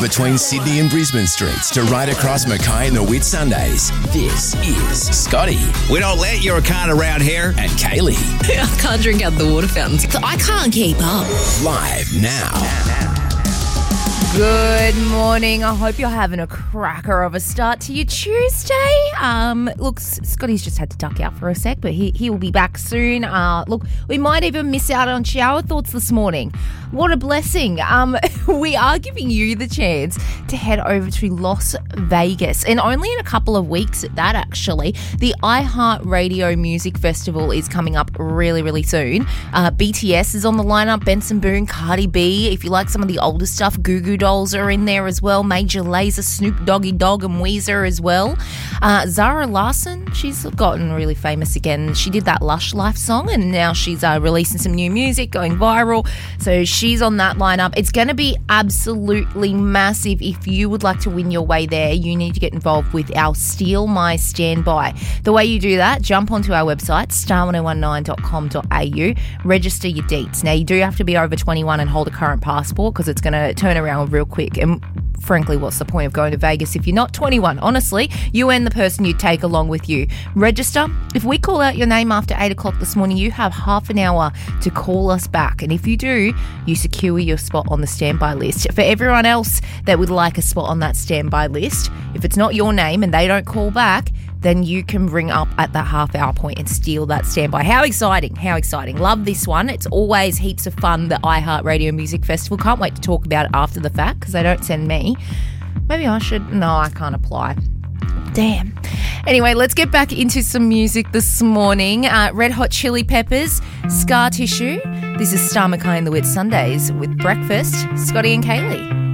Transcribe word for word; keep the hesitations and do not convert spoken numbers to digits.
between Sydney and Brisbane streets to right across Mackay and the Whitsundays. This is Scotty. We don't let your kind around here. And Kaylee. I can't drink out the water fountains. I can't keep up. Live now. Good morning. I hope you're having a cracker of a start to your Tuesday. Um, look, Scotty's just had to duck out for a sec, but he he will be back soon. Uh, look, we might even miss out on shower thoughts this morning. What a blessing. Um, we are giving you the chance to head over to Las Vegas, and only in a couple of weeks at that, actually. The iHeartRadio Music Festival is coming up really, really soon. Uh, B T S is on the lineup, Benson Boone, Cardi B. If you like some of the older stuff, Goo Goo Dolls are in there as well. Major Lazer, Snoop Doggy Dogg and Weezer as well. Uh, Zara Larsson, she's gotten really famous again. She did that Lush Life song and now she's uh, releasing some new music, going viral. So she's on that lineup. It's going to be absolutely massive. If you would like to win your way there, you need to get involved with our Steal My Standby. The way you do that, jump onto our website, star ten nineteen dot com dot a u, register your deets. Now, you do have to be over twenty-one and hold a current passport because it's going to turn around real quick. And frankly, what's the point of going to Vegas if you're not twenty-one? Honestly, you and the person you take along with you. Register. If we call out your name after eight o'clock this morning, you have half an hour to call us back. And if you do, you secure your spot on the standby list. For everyone else that would like a spot on that standby list, if it's not your name and they don't call back, then you can ring up at that half hour point and steal that standby. How exciting, how exciting. Love this one. It's always heaps of fun, the iHeartRadio Music Festival. Can't wait to talk about it after the fact because they don't send me. Maybe I should. No, I can't apply. Damn. Anyway, let's get back into some music this morning. Uh, Red Hot Chili Peppers, Scar Tissue. This is Star Mackay and the Whitsundays with Breakfast, Scotty and Kaylee.